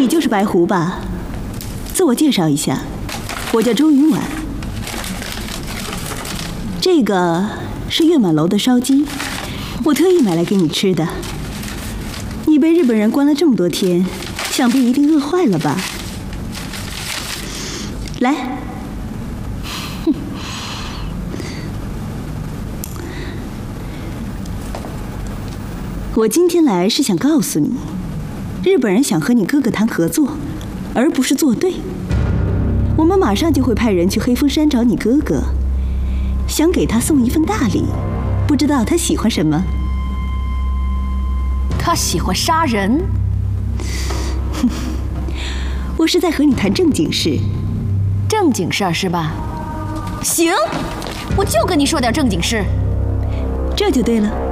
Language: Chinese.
你就是白狐吧？自我介绍一下，我叫周云婉。这个是月满楼的烧鸡，我特意买来给你吃的。你被日本人关了这么多天，想必一定饿坏了吧？来。 我今天来是想告诉你，日本人想和你哥哥谈合作，而不是作对。我们马上就会派人去黑风山找你哥哥，想给他送一份大礼，不知道他喜欢什么？ 他喜欢杀人。 我是在和你谈正经事。 正经事儿是吧？行，我就跟你说点正经事。 这就对了。